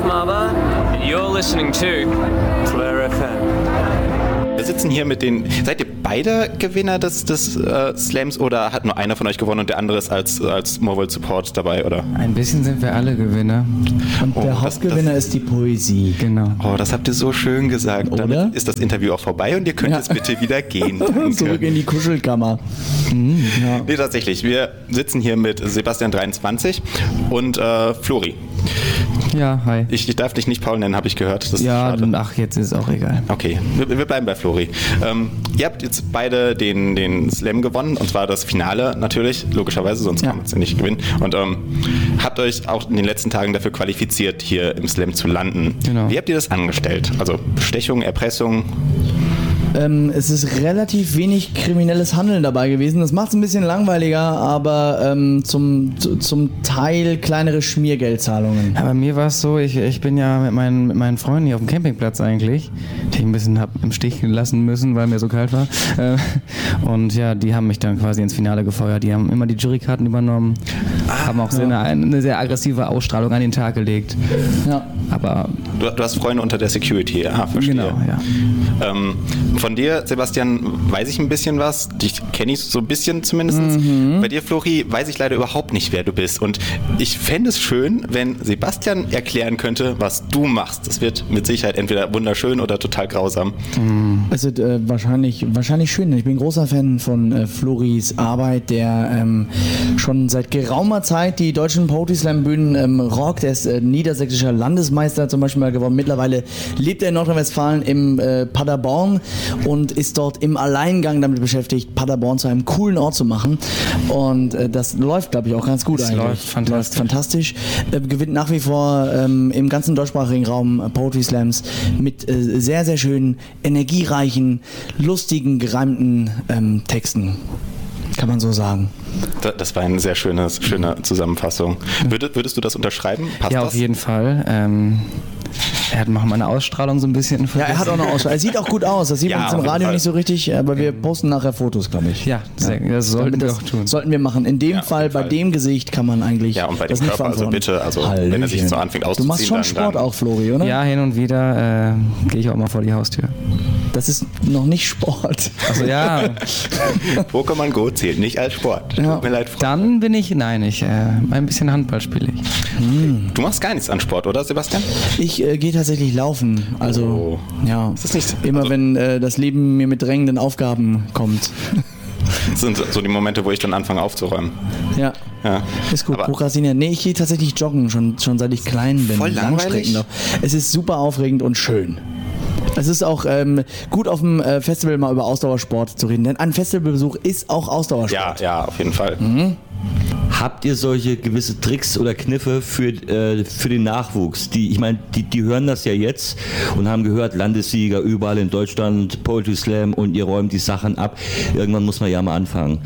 Mother, and you're listening to Flair FM. Wir sitzen hier mit den... Seid ihr beide Gewinner des Slams oder hat nur einer von euch gewonnen und der andere ist als Mobile Support dabei, oder? Ein bisschen sind wir alle Gewinner. Und der Hauptgewinner ist die Poesie. Genau. Oh, das habt ihr so schön gesagt. Oder? Damit ist das Interview auch vorbei und ihr könnt jetzt bitte wieder gehen. Zurück in die Kuschelkammer. Ja. Nee, tatsächlich. Wir sitzen hier mit Sebastian23 und Flori. Ja, hi. Ich darf dich nicht Paul nennen, habe ich gehört. Das ist Ja, schade. ach, jetzt ist es auch egal. Okay, wir bleiben bei Flori. Ihr habt jetzt beide den Slam gewonnen, und zwar das Finale natürlich, logischerweise, sonst kann man es ja nicht gewinnen. Und habt euch auch in den letzten Tagen dafür qualifiziert, hier im Slam zu landen. Genau. Wie habt ihr das angestellt? Also Bestechung, Erpressung? Es ist relativ wenig kriminelles Handeln dabei gewesen. Das macht es ein bisschen langweiliger, aber zum Teil kleinere Schmiergeldzahlungen. Ja, bei mir war es so, ich bin ja mit meinen Freunden hier auf dem Campingplatz eigentlich, die ich ein bisschen hab im Stich lassen müssen, weil mir so kalt war. Und ja, die haben mich dann quasi ins Finale gefeuert. Die haben immer die Jurykarten übernommen, haben auch eine sehr aggressive Ausstrahlung an den Tag gelegt. Ja. Aber Du hast Freunde unter der Security, verstehe. genau, ja. Von dir, Sebastian, weiß ich ein bisschen was. Dich kenne ich so ein bisschen zumindest. Bei dir, Flori, weiß ich leider überhaupt nicht, wer du bist. Und ich fände es schön, wenn Sebastian erklären könnte, was du machst. Das wird mit Sicherheit entweder wunderschön oder total grausam. Also wahrscheinlich schön. Ich bin großer Fan von Floris Arbeit, der schon seit geraumer Zeit die deutschen Poetry Slam Bühnen rockt. Er ist niedersächsischer Landesmeister zum Beispiel mal geworden. Mittlerweile lebt er in Nordrhein-Westfalen im Paderborn und ist dort im Alleingang damit beschäftigt, Paderborn zu einem coolen Ort zu machen. Und das läuft, glaube ich, auch ganz gut eigentlich. Läuft fantastisch. Gewinnt nach wie vor im ganzen deutschsprachigen Raum Poetry Slams mit sehr, sehr schönen, energiereichen, lustigen, gereimten Texten. Kann man so sagen. Das war eine sehr schöne Zusammenfassung. Würdest du das unterschreiben? Passt Ja, das? auf jeden Fall. Er hat mal eine Ausstrahlung so ein bisschen. Ja, er hat auch eine Ausstrahlung. Er sieht auch gut aus. Das sieht man Ja, jetzt im auf jeden Radio Fall. nicht so richtig, aber wir posten nachher Fotos, glaube ich. Ja, das sollten wir auch tun. Sollten wir machen. In dem Ja, auf Fall, jeden bei Fall. dem Gesicht kann man eigentlich Ja, und bei dem das nicht Körper, also verantworten. bitte, also wenn er sich so anfängt Du auszuziehen, machst schon Sport dann auch, Flori, oder? Ja, hin und wieder gehe ich auch mal vor die Haustür. Das ist noch nicht Sport. Also ja, Pokémon Go zählt nicht als Sport. Ja. Tut mir leid. dann bin ich, ein bisschen Handball spiele ich. Du machst gar nichts an Sport, oder Sebastian? Ich gehe tatsächlich laufen. Also, ja. Ist das nicht- Immer also- wenn das Leben mir mit drängenden Aufgaben kommt. Das sind so die Momente, wo ich dann anfange aufzuräumen. Ja. Ja. Ist gut, Aber- prokrastinieren. Nee, ich gehe tatsächlich joggen, schon seit ich klein bin. Voll langweilig? Langstrecken noch. Es ist super aufregend und schön. Es ist auch gut auf dem Festival mal über Ausdauersport zu reden, denn ein Festivalbesuch ist auch Ausdauersport. Ja, auf jeden Fall. Habt ihr solche gewisse Tricks oder Kniffe für den Nachwuchs? Ich meine, die hören das ja jetzt und haben gehört, Landessieger überall in Deutschland, Poetry Slam, und ihr räumt die Sachen ab. Irgendwann muss man ja mal anfangen.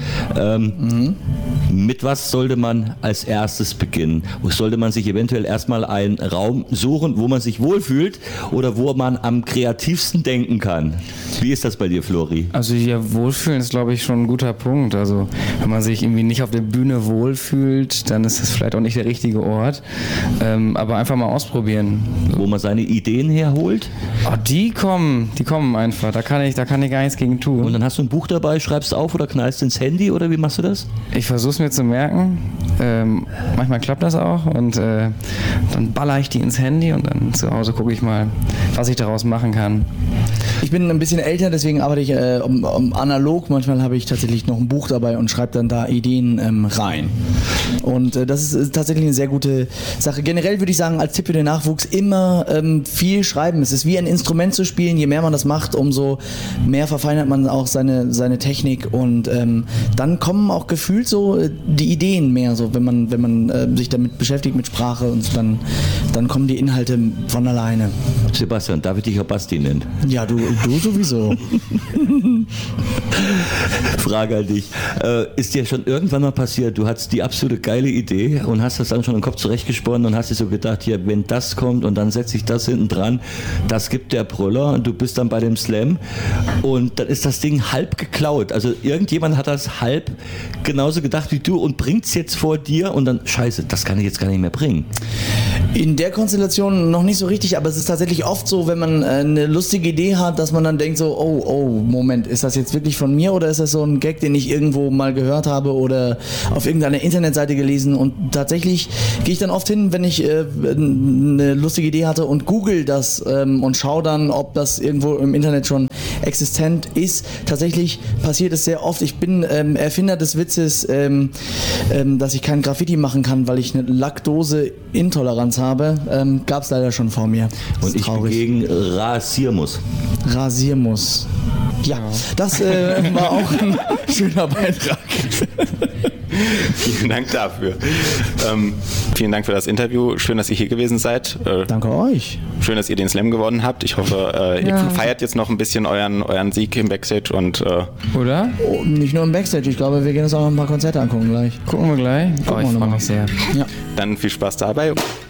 Mit was sollte man als erstes beginnen? Sollte man sich eventuell erstmal einen Raum suchen, wo man sich wohlfühlt oder wo man am kreativsten denken kann? Wie ist das bei dir, Flori? Also hier wohlfühlen ist, glaube ich, schon ein guter Punkt. Also wenn man sich irgendwie nicht auf der Bühne wohlfühlt, dann ist das vielleicht auch nicht der richtige Ort. Aber einfach mal ausprobieren. Wo man seine Ideen herholt? Oh, die kommen einfach. Da kann ich gar nichts gegen tun. Und dann hast du ein Buch dabei, schreibst auf oder knallst ins Handy oder wie machst du das? Ich versuche es mir zu merken. Manchmal klappt das auch und dann baller ich die ins Handy und dann zu Hause gucke ich mal, was ich daraus machen kann. Ich bin ein bisschen älter, deswegen arbeite ich analog. Manchmal habe ich tatsächlich noch ein Buch dabei und schreibe dann da Ideen rein. Und das ist tatsächlich eine sehr gute Sache. Generell würde ich sagen, als Tipp für den Nachwuchs immer viel schreiben. Es ist wie ein Instrument zu spielen. Je mehr man das macht, umso mehr verfeinert man auch seine Technik. Und dann kommen auch gefühlt so die Ideen mehr, so wenn man sich damit beschäftigt mit Sprache, und so, dann kommen die Inhalte von alleine. Sebastian, darf ich dich auch Basti nennen? Ja, du Du sowieso. Frage an dich. Ist dir schon irgendwann mal passiert, du hattest die absolute geile Idee und hast das dann schon im Kopf zurechtgesponnen und hast dir so gedacht, hier, wenn das kommt und dann setze ich das hinten dran, das gibt der Brüller und du bist dann bei dem Slam und dann ist das Ding halb geklaut. Also irgendjemand hat das halb genauso gedacht wie du und bringt es jetzt vor dir und dann, scheiße, das kann ich jetzt gar nicht mehr bringen. In der Konstellation noch nicht so richtig, aber es ist tatsächlich oft so, wenn man eine lustige Idee hat, dass man dann denkt so, oh, Moment, ist das jetzt wirklich von mir oder ist das so ein Gag, den ich irgendwo mal gehört habe oder auf irgendeiner Internetseite gelesen und tatsächlich gehe ich dann oft hin, wenn ich eine lustige Idee hatte und google das und schaue dann, ob das irgendwo im Internet schon existent ist. Tatsächlich passiert es sehr oft. Ich bin Erfinder des Witzes, dass ich kein Graffiti machen kann, weil ich eine Laktoseintoleranz habe. Gab es leider schon vor mir. Und ich bin gegen Rasiermus. Rasiermus. Ja, das war auch ein schöner Beitrag. Vielen Dank dafür. Vielen Dank für das Interview. Schön, dass ihr hier gewesen seid. Danke euch. Schön, dass ihr den Slam gewonnen habt. Ich hoffe, ihr feiert jetzt noch ein bisschen euren Sieg im Backstage und Oder? Oh, nicht nur im Backstage, ich glaube, wir gehen uns auch noch ein paar Konzerte angucken gleich. Gucken wir gleich. Ich freue mich sehr. Ja. Dann viel Spaß dabei.